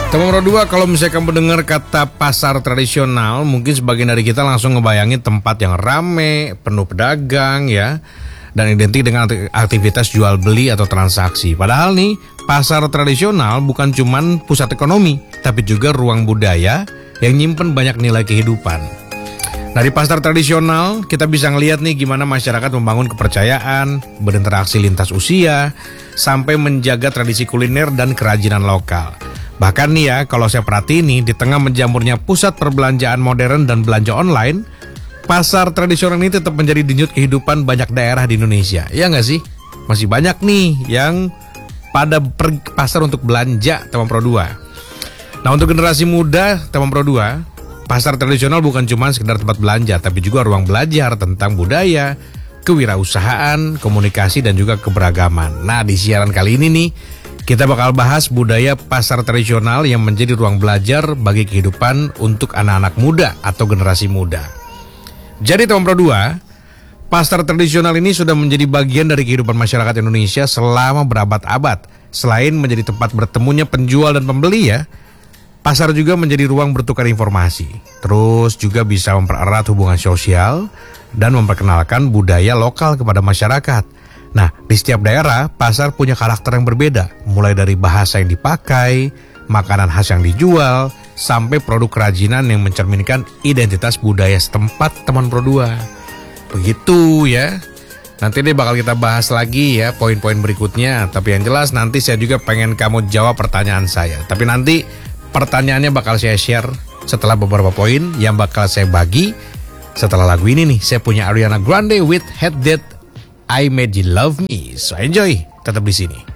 Teman Pro 2, kalau misalnya kamu dengar kata pasar tradisional, mungkin sebagian dari kita langsung ngebayangin tempat yang rame, penuh pedagang ya, dan identik dengan aktivitas jual beli atau transaksi. Padahal nih, pasar tradisional bukan cuman pusat ekonomi, tapi juga ruang budaya yang nyimpen banyak nilai kehidupan. Dari pasar tradisional, kita bisa ngeliat nih gimana masyarakat membangun kepercayaan, berinteraksi lintas usia, sampai menjaga tradisi kuliner dan kerajinan lokal. Bahkan nih ya, kalau saya perhatiin nih, di tengah menjamurnya pusat perbelanjaan modern dan belanja online, pasar tradisional ini tetap menjadi denyut kehidupan banyak daerah di Indonesia. Iya nggak sih? Masih banyak nih yang pada pergi ke pasar untuk belanja, teman Pro 2. Nah, untuk generasi muda, teman Pro 2, pasar tradisional bukan cuma sekedar tempat belanja, tapi juga ruang belajar tentang budaya, kewirausahaan, komunikasi, dan juga keberagaman. Nah, di siaran kali ini nih, kita bakal bahas budaya pasar tradisional yang menjadi ruang belajar bagi kehidupan untuk anak-anak muda atau generasi muda. Jadi teman Pro 2, pasar tradisional ini sudah menjadi bagian dari kehidupan masyarakat Indonesia selama berabad-abad. Selain menjadi tempat bertemunya penjual dan pembeli ya, pasar juga menjadi ruang bertukar informasi. Terus juga bisa mempererat hubungan sosial dan memperkenalkan budaya lokal kepada masyarakat. Nah, di setiap daerah, pasar punya karakter yang berbeda. Mulai dari bahasa yang dipakai, makanan khas yang dijual, sampai produk kerajinan yang mencerminkan identitas budaya setempat, teman Pro 2. Begitu ya. Nanti deh bakal kita bahas lagi ya poin-poin berikutnya. Tapi yang jelas nanti saya juga pengen kamu jawab pertanyaan saya. Tapi nanti pertanyaannya bakal saya share setelah beberapa poin yang bakal saya bagi. Setelah lagu ini nih, saya punya Ariana Grande with Head Dead, I Made You Love Me. So enjoy, tetap di sini.